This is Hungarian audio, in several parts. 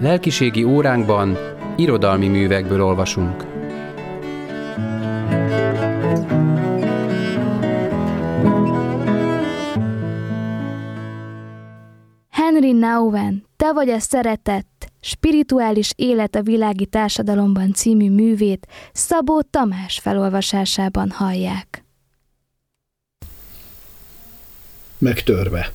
Lelkiségi óránkban irodalmi művekből olvasunk. Henry Nouwen, Te vagy a szeretet, spirituális élet a világi társadalomban című művét Szabó Tamás felolvasásában hallják. Megtörve.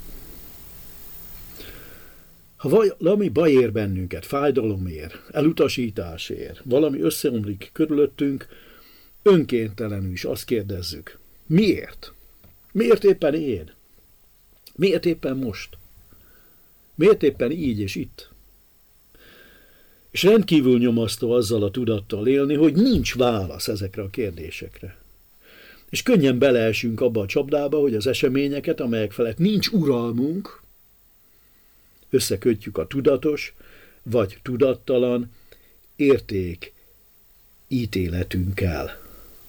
Ha valami baj ér bennünket, fájdalom ér, elutasítás ér, valami összeomlik körülöttünk, önkéntelenül is azt kérdezzük. Miért? Miért éppen én? Miért éppen most? Miért éppen így és itt? És rendkívül nyomasztó azzal a tudattal élni, hogy nincs válasz ezekre a kérdésekre. És könnyen beleesünk abba a csapdába, hogy az eseményeket, amelyek felett nincs uralmunk, összekötjük a tudatos vagy tudattalan érték ítéletünkkel.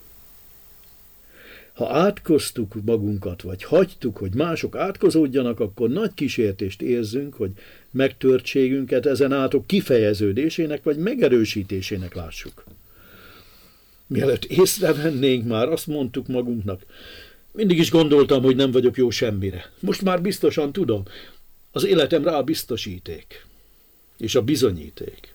Ha átkoztuk magunkat, vagy hagytuk, hogy mások átkozódjanak, akkor nagy kísértést érzünk, hogy megtörtségünket ezen átok kifejeződésének vagy megerősítésének lássuk. Mielőtt észrevennénk, már azt mondtuk magunknak, mindig is gondoltam, hogy nem vagyok jó semmire. Most már biztosan tudom, az életem rá a biztosíték, és a bizonyíték.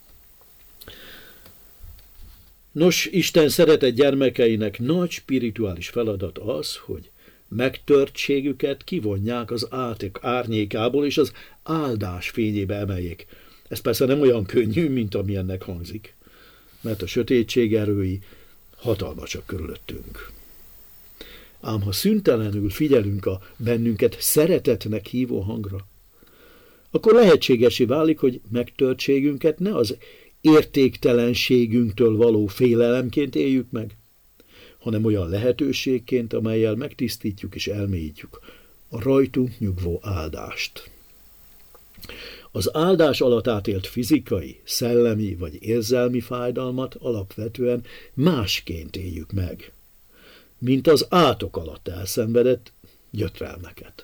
Nos, Isten szeretett gyermekeinek nagy spirituális feladat az, hogy megtörtségüket kivonják az átok árnyékából, és az áldás fényébe emeljék. Ez persze nem olyan könnyű, mint amilyennek hangzik, mert a sötétség erői hatalmasak körülöttünk. Ám ha szüntelenül figyelünk a bennünket szeretetnek hívó hangra, akkor lehetségesé válik, hogy megtörtségünket ne az értéktelenségünktől való félelemként éljük meg, hanem olyan lehetőségként, amellyel megtisztítjuk és elmélyítjük a rajtunk nyugvó áldást. Az áldás alatt átélt fizikai, szellemi vagy érzelmi fájdalmat alapvetően másként éljük meg, mint az átok alatt elszenvedett gyötrelmeket.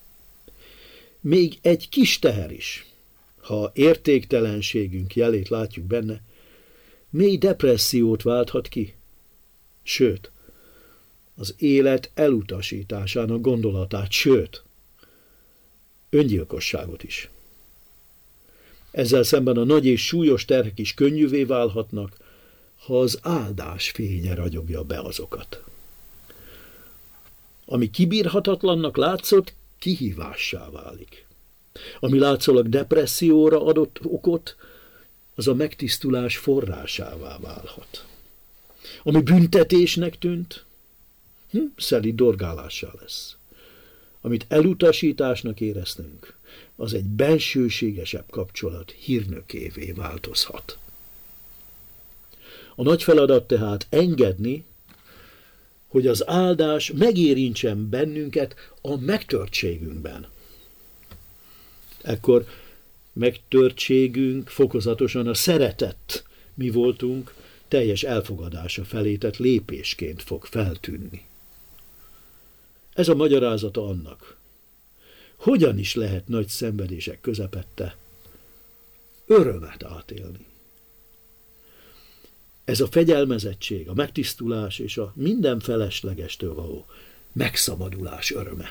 Még egy kis teher is, ha értéktelenségünk jelét látjuk benne, mély depressziót válthat ki. Sőt, az élet elutasításának gondolatát, sőt, öngyilkosságot is. Ezzel szemben a nagy és súlyos terhek is könnyűvé válhatnak, ha az áldás fénye ragyogja be azokat. Ami kibírhatatlannak látszott, kihívássá válik. Ami látszólag depresszióra adott okot, az a megtisztulás forrásává válhat. Ami büntetésnek tűnt, szelíd dorgálássá lesz. Amit elutasításnak éreztünk, az egy bensőségesebb kapcsolat hírnökévé változhat. A nagy feladat tehát engedni, hogy az áldás megérintsen bennünket a megtörtségünkben. Ekkor megtörtségünk fokozatosan a szeretett mi voltunk teljes elfogadása felé tett lépésként fog feltűnni. Ez a magyarázata annak, hogyan is lehet nagy szenvedések közepette örömet átélni. Ez a fegyelmezettség, a megtisztulás és a minden feleslegestől való megszabadulás öröme.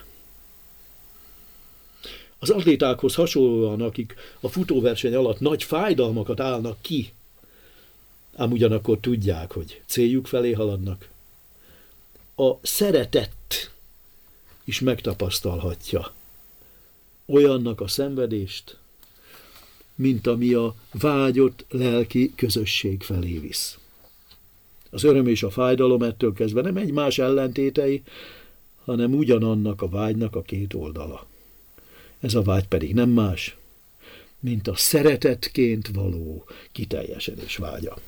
Az atlétákhoz hasonlóan, akik a futóverseny alatt nagy fájdalmakat állnak ki, ám ugyanakkor tudják, hogy céljuk felé haladnak, a szeretett is megtapasztalhatja olyannak a szenvedést, mint ami a vágyott lelki közösség felé visz. Az öröm és a fájdalom ettől kezdve nem egymás ellentétei, hanem ugyanannak a vágynak a két oldala. Ez a vágy pedig nem más, mint a szeretetként való kiteljesedés vágya.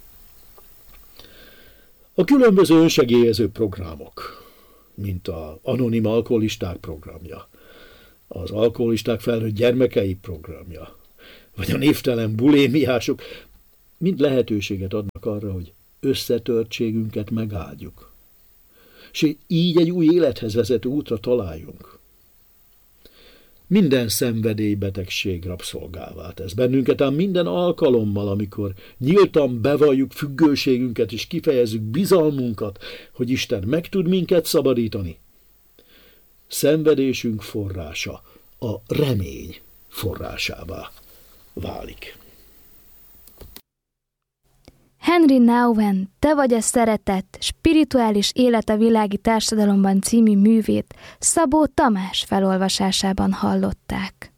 A különböző önsegélyező programok, mint az anonim alkoholisták programja, az alkoholisták felnőtt gyermekei programja, vagy a névtelen bulémiások, mind lehetőséget adnak arra, hogy összetörtségünket megáldjuk, és így egy új élethez vezető útra találjunk. minden szenvedélybetegség rabszolgává tesz bennünket, ám minden alkalommal, amikor nyíltan bevalljuk függőségünket és kifejezzük bizalmunkat, hogy Isten meg tud minket szabadítani, szenvedésünk forrása a remény forrásává válik. Henry Nouwen, Te vagy a szeretet, spirituális élet a világi társadalomban című művét Szabó Tamás felolvasásában hallották.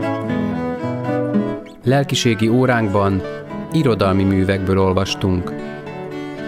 Lelkiségi óránkban irodalmi művekből olvastunk.